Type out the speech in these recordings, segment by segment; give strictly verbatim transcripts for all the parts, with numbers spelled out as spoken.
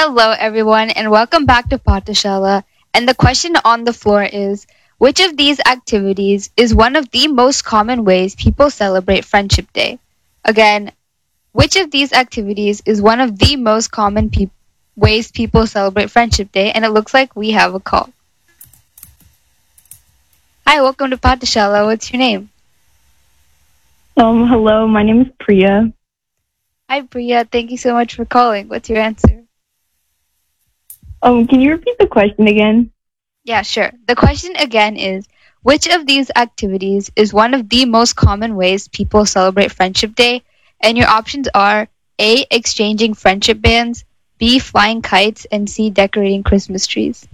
Hello, everyone, and welcome back to Patashala. And the question on the floor is which of these activities is one of the most common ways people celebrate Friendship Day? Again, which of these activities is one of the most common pe- ways people celebrate Friendship Day? And it looks like we have a call. Hi, welcome to Patashala. What's your name? Um, hello, my name is Priya. Hi, Priya. Thank you so much for calling. What's your answer? Um, can you repeat the question again? Yeah, sure. The question again is which of these activities is one of the most common ways people celebrate Friendship Day? And your options are A. Exchanging friendship bands, B. Flying kites, and C. Decorating Christmas trees.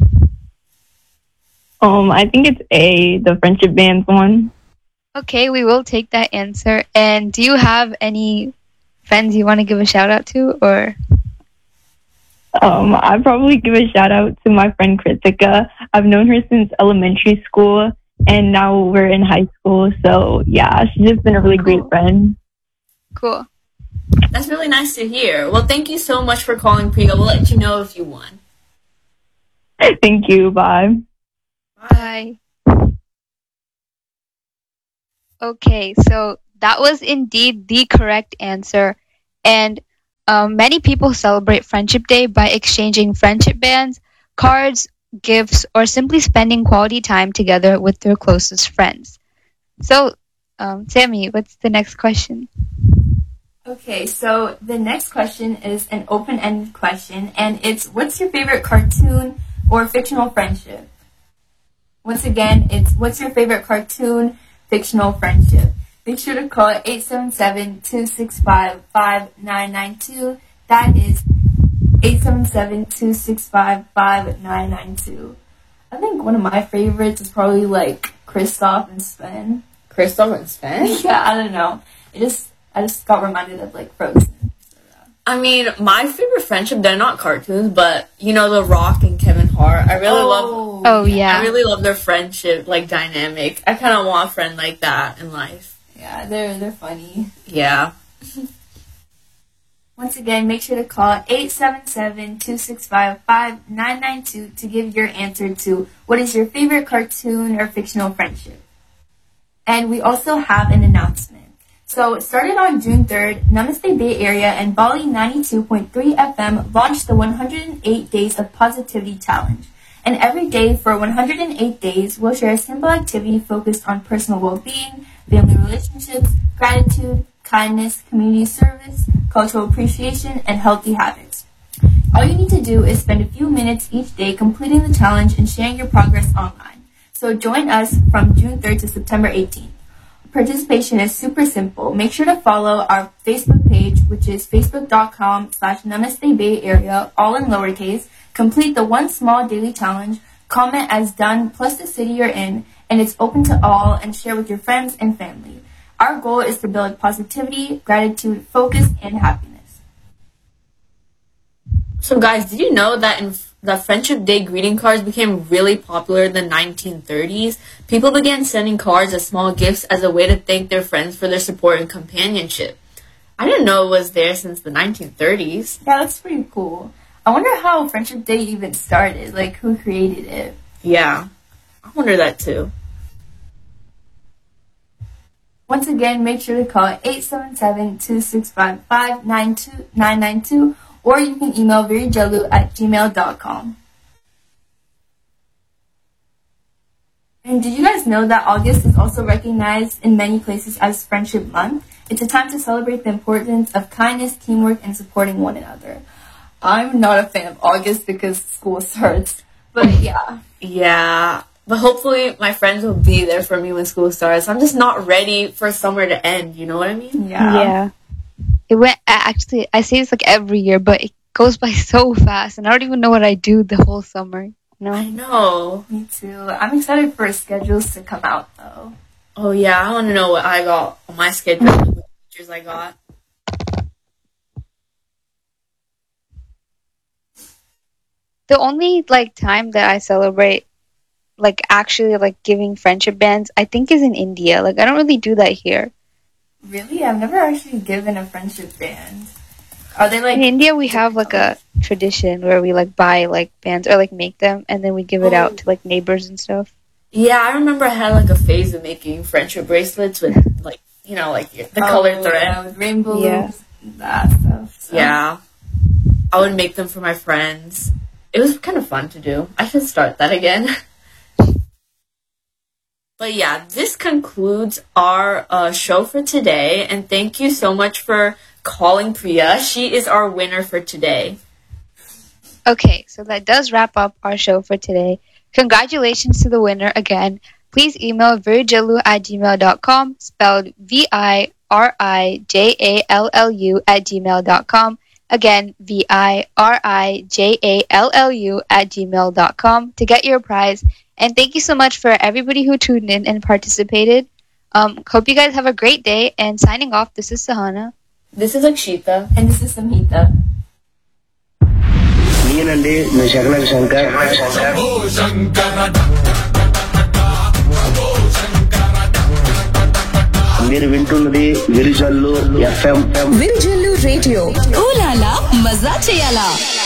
Um, I think it's A, the friendship bands one. Okay, we will take that answer. And do you have any friends you want to give a shout out to, or? Um, I'd probably give a shout out to my friend Kritika. I've known her since elementary school, and now we're in high school. So yeah, she's just been a really Cool. great friend. Cool. That's really nice to hear. Well, thank you so much for calling, Priya. We'll let you know if you won. Thank you. Bye. Bye. Okay, so that was indeed the correct answer. And um, many people celebrate Friendship Day by exchanging friendship bands, cards, gifts, or simply spending quality time together with their closest friends. So, um, Sammy, what's the next question? Okay, so the next question is an open-ended question, and it's what's your favorite cartoon or fictional friendship? Once again, it's what's your favorite cartoon, fictional friendship? Make sure to call eight seven seven, two six five, five nine nine two. That is eight seven seven, two six five, five nine nine two. I think one of my favorites is probably like Kristoff and Sven. Kristoff and Sven? Yeah, I don't know. It just I just got reminded of like Frozen. I mean, my favorite friendship, they're not cartoons, but you know, The Rock and Kevin Hart. I really love Oh, yeah. I really love their friendship, like, dynamic. I kind of want a friend like that in life. Yeah, they're they're funny. Yeah. Once again, make sure to call eight seven seven, two six five, five nine nine two to give your answer to what is your favorite cartoon or fictional friendship. And we also have an announcement. So, it started on June third, Namaste Bay Area and Bali ninety-two point three F M launched the one hundred eight Days of Positivity Challenge. And every day for one hundred eight days, we'll share a simple activity focused on personal well-being, family relationships, gratitude, kindness, community service, cultural appreciation, and healthy habits. All you need to do is spend a few minutes each day completing the challenge and sharing your progress online. So join us from June third to September eighteenth. Participation is super simple. Make sure to follow our Facebook page, which is facebook.com slash Namaste Bay Area, all in lowercase. Complete the one small daily challenge, comment as done, plus the city you're in, and it's open to all, and share with your friends and family. Our goal is to build positivity, gratitude, focus, and happiness. So, guys, did you know that in the Friendship Day greeting cards became really popular in the nineteen thirties? People began sending cards as small gifts as a way to thank their friends for their support and companionship. I didn't know it was there since the nineteen thirties. Yeah, that's pretty cool. I wonder how Friendship Day even started, like who created it. Yeah, I wonder that too. Once again, make sure to call eight seven seven, two six five, five nine nine two, or you can email virijelu at gmail dot com. And did you guys know that August is also recognized in many places as Friendship Month? It's a time to celebrate the importance of kindness, teamwork, and supporting one another. I'm not a fan of August because school starts, but yeah. Yeah, but hopefully my friends will be there for me when school starts. I'm just not ready for summer to end, you know what I mean? Yeah. Yeah. It went, I- actually, I say this like every year, but it goes by so fast, and I don't even know what I do the whole summer. You know? I know. Me too. I'm excited for schedules to come out, though. Oh yeah, I want to know what I got on my schedule, what teachers I got. The only like time that I celebrate like actually like giving friendship bands I think is in India. Like I don't really do that here. Really? I've never actually given a friendship band. Are they like In India, we have like a tradition where we like buy like bands or like make them, and then we give it out to like neighbors and stuff. Yeah, I remember I had like a phase of making friendship bracelets with like, you know, like the oh, colored thread. Yeah, with rainbows, Yeah. that stuff. So. Yeah. I would make them for my friends. It was kind of fun to do. I should start that again. But yeah, this concludes our uh, show for today. And thank you so much for calling Priya. She is our winner for today. Okay, so that does wrap up our show for today. Congratulations to the winner again. Please email virijallu at gmail dot com, spelled V I R I J A L L U at gmail dot com. Again, V I R I J A L L U at gmail dot com to get your prize. And thank you so much for everybody who tuned in and participated. Um, hope you guys have a great day. And signing off, this is Sahana. This is Akshita. And this is Samhita. నేనండి మీ శకలక శంకర్ మీరు వింటున్నది Virijallu FM Virijallu radio oh la la మజా చేయాలా